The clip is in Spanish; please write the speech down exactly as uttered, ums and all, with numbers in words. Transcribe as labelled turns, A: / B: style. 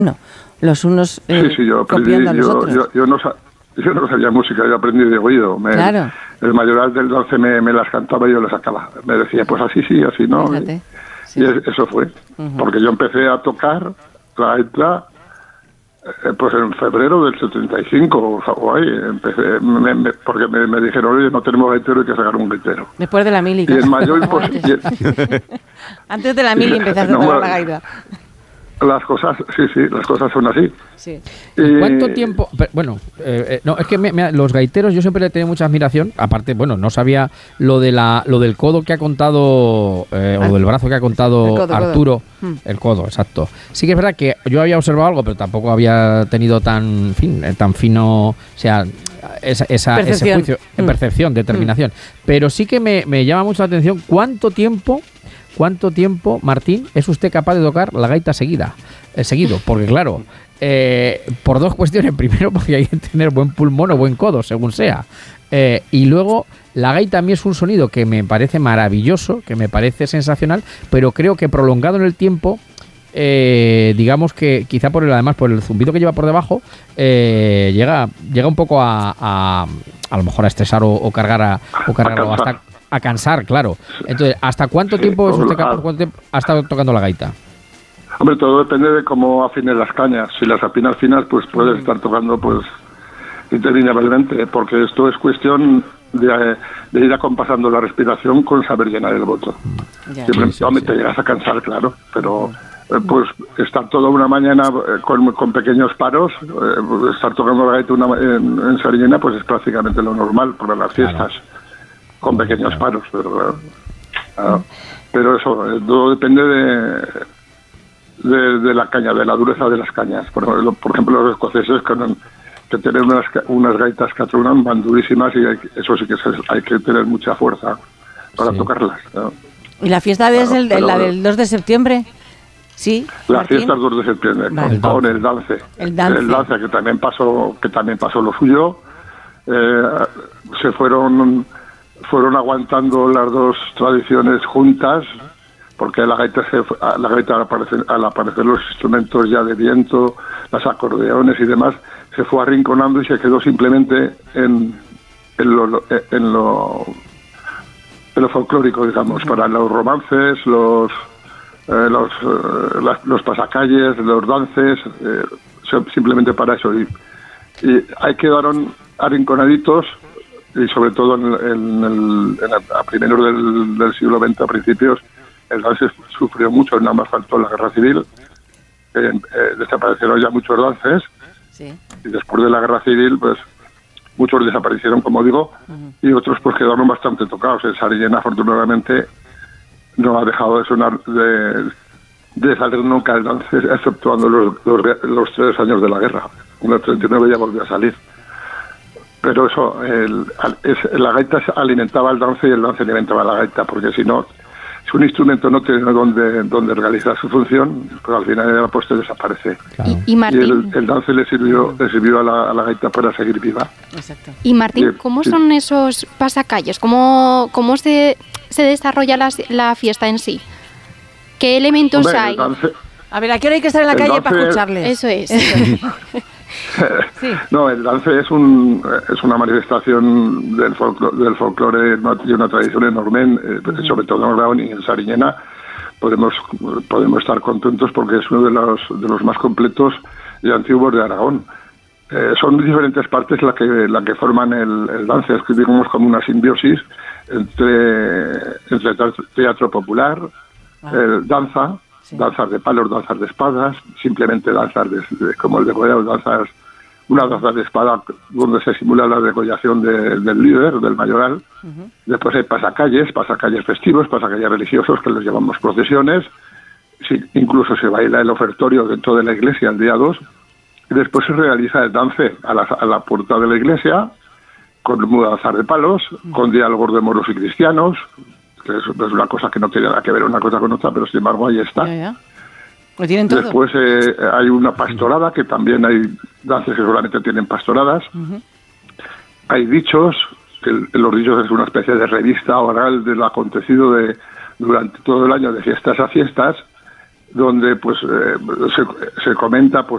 A: No, los unos eh,
B: sí, sí, yo aprendí,
A: copiando a los
B: yo,
A: otros.
B: Yo, yo, no sa- yo no sabía música, yo aprendí de oído. Me,
A: Claro.
B: El mayoral del dance me, me las cantaba y yo las sacaba. Me decía, pues así sí, así no.
A: Fíjate,
B: y
A: sí.
B: y es- eso fue.
A: Uh-huh.
B: Porque yo empecé a tocar la gaita eh, pues en febrero del setenta y cinco o, sea, o ahí. Empecé, me, me, porque me, me dijeron, oye, no tenemos gaitero, hay que sacar un gaitero.
A: Después de la mili.
B: Y en mayo... Pues,
A: antes. antes de la mili empezaste
B: no,
A: a tocar
B: bueno,
A: la gaita.
B: Las cosas, sí, sí, las cosas son así.
A: Sí.
B: Y
C: ¿Cuánto tiempo? Pero, bueno, eh, eh, no, es que me, me, los gaiteros yo siempre he tenido mucha admiración. Aparte, bueno, no sabía lo de la, lo del codo que ha contado, eh, o del brazo que ha contado
A: El codo,
C: Arturo.
A: codo.
C: El codo, exacto. Sí que es verdad que yo había observado algo, pero tampoco había tenido tan, en fin, eh, tan fino, o sea, esa, esa ese juicio,
A: Mm.
C: percepción, determinación. Mm. Pero sí que me, me llama mucho la atención cuánto tiempo. ¿Cuánto tiempo, Martín, es usted capaz de tocar la gaita seguida, eh, seguido? Porque claro, eh, por dos cuestiones. Primero, porque hay que tener buen pulmón o buen codo, según sea. Eh, y luego, la gaita a mí es un sonido que me parece maravilloso, que me parece sensacional, pero creo que prolongado en el tiempo, eh, digamos que quizá por el, además por el zumbido que lleva por debajo, eh, llega, llega un poco a, a, a lo mejor a estresar o, o cargar a, o cargar
B: A
C: o hasta a cansar, claro. Entonces, ¿hasta cuánto
B: Sí,
C: tiempo es usted
B: a-
C: capaz, cuánto tiempo ha estado tocando la gaita?
B: Hombre, todo depende de cómo afines las cañas. Si las afinas finas, pues puedes estar tocando pues interminablemente, porque esto es cuestión de, de ir acompasando la respiración con saber llenar el boto.
A: Ya.
B: Siempre,
C: Sí, sí,
B: hombre,
C: sí.
B: te llegas a cansar, claro, pero eh, pues estar toda una mañana eh, con, con pequeños paros, eh, pues, estar tocando la gaita una, ma- en, en Sariñena, pues es prácticamente lo normal para las fiestas, con pequeños paros, pero claro. Claro. Pero eso, eh, todo depende de, de, de la caña, de la dureza de las cañas. Por ejemplo, por ejemplo los escoceses que, no- que tienen unas, ca- unas gaitas que atrunan, van durísimas y hay que- eso sí que se- hay que tener mucha fuerza para
C: Sí.
B: tocarlas, ¿no?
A: ¿Y la fiesta es
B: Claro,
A: el,
B: pero-
A: la del dos de septiembre? Sí.
B: La
A: Martín.
B: fiesta es dos de septiembre,
A: Vale.
B: con, con el dance.
A: El dance.
B: que también pasó, que también pasó lo suyo. Eh, se fueron fueron aguantando las dos tradiciones juntas, porque la gaita, se, fue- la gaita al, aparecer, al aparecer los instrumentos ya de viento, los acordeones y demás, se fue arrinconando y se quedó simplemente en, en lo, en lo en lo folclórico, digamos, para los romances, los eh, los, eh, las- los pasacalles, los dances, eh, so- simplemente para eso. Y, y ahí quedaron arrinconaditos, y sobre todo en, en el, en el- a primeros del, del siglo veinte, a principios, el dance sufrió mucho, nada más faltó la guerra civil, eh, eh, desaparecieron ya muchos dances,
A: Sí.
B: y después de la guerra civil, pues muchos desaparecieron, como digo,
A: Ujú.
B: y otros pues quedaron bastante tocados. En Sariñena, afortunadamente, no ha dejado de sonar, de, de salir nunca el dance, exceptuando los, los, los tres años de la guerra. En el treinta y nueve ya volvió a salir. Pero eso, el, al- es, la gaita se alimentaba el dance y el dance alimentaba la gaita, porque si no, si un instrumento no tiene donde, donde realizar su función, pues al final de la pues te desaparece.
C: Claro.
D: Y, y
B: Y
D: Martín,
B: el, el dance le sirvió, le sirvió a la, a la gaita para seguir viva.
A: Exacto.
D: y Martín,
B: Sí,
D: ¿cómo
B: sí.
D: son esos pasacalles? ¿Cómo, cómo se, se desarrolla la, la fiesta en sí? ¿Qué elementos
B: Hombre,
D: hay?
B: el dance-
A: A ver, ¿a qué hora hay que estar en la
B: El
A: calle
B: dance-
A: para escucharles?
D: Eso es.
A: Sí.
B: No, el dance es un es una manifestación del folclore, del folclore y una tradición enorme, eh, sobre todo en Aragón y en Sariñena. Podemos podemos estar contentos porque es uno de los de los más completos y antiguos de Aragón. Eh, son diferentes partes las que la que forman el, el dance, es que digamos como una simbiosis entre entre teatro popular,
A: Ah.
B: eh, danza,
A: Sí.
B: danzas de palos, danzas de espadas, simplemente danzas de, de- como el degollado, danzas, una danza de espada donde se simula la degollación de- del líder, del mayoral.
A: Ujú.
B: Después hay pasacalles, pasacalles festivos, pasacalles religiosos, que les llamamos procesiones. Sí, incluso se baila el ofertorio dentro de la iglesia el día dos. Y después se realiza el dance a la, a la puerta de la iglesia, con mudanzas de palos, con diálogos de moros y cristianos, que es, es una cosa que no tiene nada que ver una cosa con otra, pero sin embargo ahí está.
A: Ya, ya. Lo tienen todo.
B: Después eh, hay una pastorada, que también hay danzas que solamente tienen pastoradas.
A: Ujú.
B: Hay dichos, que el- los dichos es una especie de revista oral de lo acontecido de durante todo el año, de fiestas a fiestas, donde pues eh, se, se comenta pues